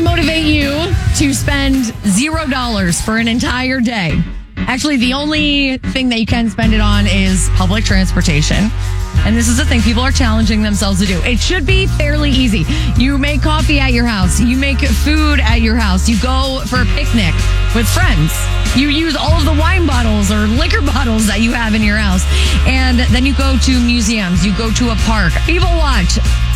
motivate you to spend $0 for an entire day. Actually, the only thing that you can spend it on is public transportation. And this is the thing people are challenging themselves to do. It should be fairly easy. You make coffee at your house. You make food at your house. You go for a picnic with friends. You use all of the wine bottles or liquor bottles that you have in your house. And then you go to museums. You go to a park. People watch